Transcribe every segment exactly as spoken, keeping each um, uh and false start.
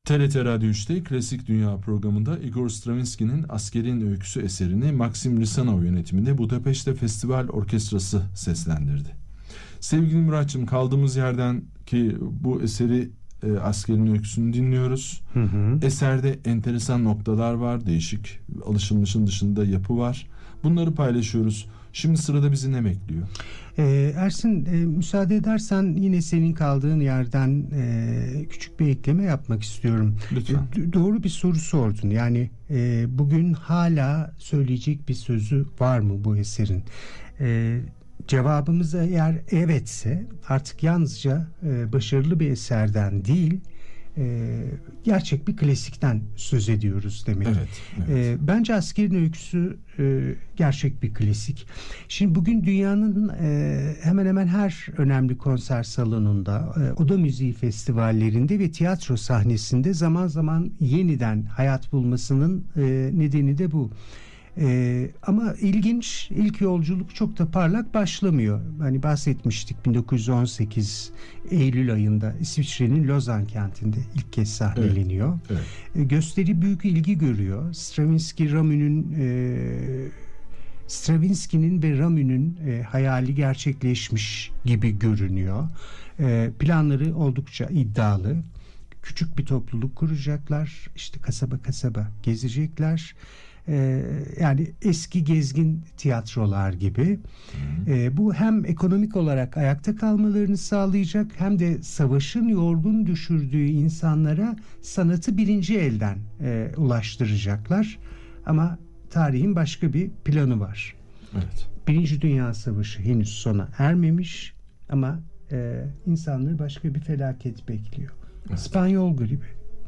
T R T Radyo üçte Klasik Dünya programında Igor Stravinsky'nin Askerin Öyküsü eserini Maxim Risanov yönetiminde Budapeşte Festival Orkestrası seslendirdi. Sevgili Muratçım, kaldığımız yerden ki bu eseri e, Askerin Öyküsü'nü dinliyoruz. Hı hı. Eserde enteresan noktalar var, değişik, alışılmışın dışında yapı var. Bunları paylaşıyoruz. Şimdi sırada bizi ne bekliyor? Ee, Ersin, e, müsaade edersen yine senin kaldığın yerden e, küçük bir ekleme yapmak istiyorum. Lütfen. E, doğru bir soru sordun. Yani e, bugün hala söyleyecek bir sözü var mı bu eserin? E, cevabımız eğer evetse artık yalnızca e, başarılı bir eserden değil, e, gerçek bir klasikten söz ediyoruz demek. Evet, evet. E, bence Askerin Öyküsü e, gerçek bir klasik. Şimdi bugün dünyanın e, hemen hemen her önemli konser salonunda, e, oda müziği festivallerinde ve tiyatro sahnesinde zaman zaman yeniden hayat bulmasının e, nedeni de bu. Ee, ama ilginç, ilk yolculuk çok da parlak başlamıyor. Hani bahsetmiştik, bin dokuz yüz on sekiz Eylül ayında İsviçre'nin Lozan kentinde ilk kez sahneleniyor. Evet, evet. Ee, gösteri büyük ilgi görüyor. Stravinsky, Rameau'nun e, Stravinsky'nin ve Rameau'nun e, hayali gerçekleşmiş gibi görünüyor. E, planları oldukça iddialı. Küçük bir topluluk kuracaklar. İşte kasaba kasaba gezecekler. Ee, yani eski gezgin tiyatrolar gibi. Ee, bu hem ekonomik olarak ayakta kalmalarını sağlayacak, hem de savaşın yorgun düşürdüğü insanlara sanatı birinci elden e, ulaştıracaklar. Ama tarihin başka bir planı var. Evet. Birinci Dünya Savaşı henüz sona ermemiş ama e, insanları başka bir felaket bekliyor. Evet. İspanyol gribi.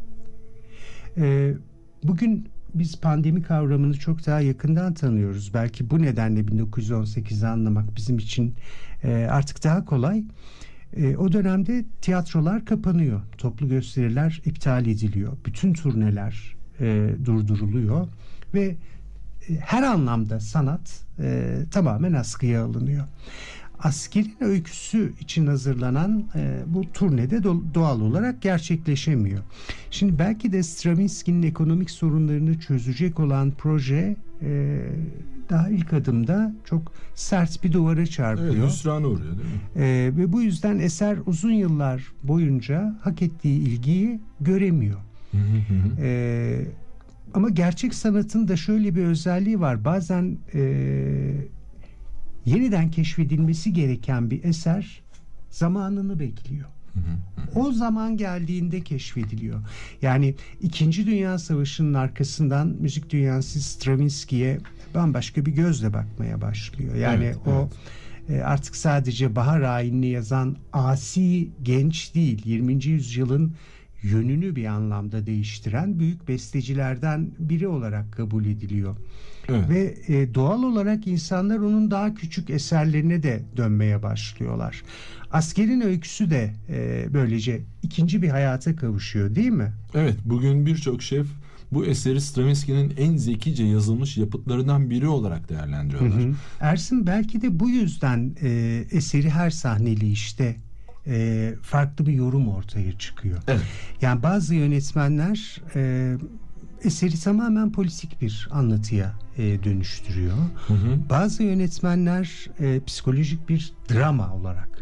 E, bugün biz pandemi kavramını çok daha yakından tanıyoruz. Belki bu nedenle bin dokuz yüz on sekizi anlamak bizim için e, artık daha kolay. E, o dönemde tiyatrolar kapanıyor. Toplu gösteriler iptal ediliyor. Bütün turneler e, durduruluyor. Ve e, her anlamda sanat e, tamamen askıya alınıyor. Askerin Öyküsü için hazırlanan e, bu turnede do- doğal olarak gerçekleşemiyor. Şimdi belki de Stravinsky'nin ekonomik sorunlarını çözecek olan proje e, daha ilk adımda çok sert bir duvara çarpıyor. Evet, hüsrana uğruyor değil mi? E, ve bu yüzden eser uzun yıllar boyunca hak ettiği ilgiyi göremiyor. e, ama gerçek sanatın da şöyle bir özelliği var. Bazen e, yeniden keşfedilmesi gereken bir eser zamanını bekliyor. O zaman geldiğinde keşfediliyor. Yani İkinci Dünya Savaşı'nın arkasından müzik dünyası Stravinsky'ye bambaşka bir gözle bakmaya başlıyor. Yani evet, o evet. artık sadece bahar ayinini yazan asi genç değil, yirminci yüzyılın yönünü bir anlamda değiştiren büyük bestecilerden biri olarak kabul ediliyor. Evet. Ve e, doğal olarak insanlar onun daha küçük eserlerine de dönmeye başlıyorlar. Askerin Öyküsü de e, böylece ikinci bir hayata kavuşuyor, değil mi? Evet, bugün birçok şef bu eseri Stravinsky'nin en zekice yazılmış yapıtlarından biri olarak değerlendiriyorlar. Hı hı. Ersin, belki de bu yüzden e, eseri her sahneli işte e, farklı bir yorum ortaya çıkıyor. Evet. Yani bazı yönetmenler e, eseri tamamen politik bir anlatıya e, dönüştürüyor. Hı hı. Bazı yönetmenler e, psikolojik bir drama olarak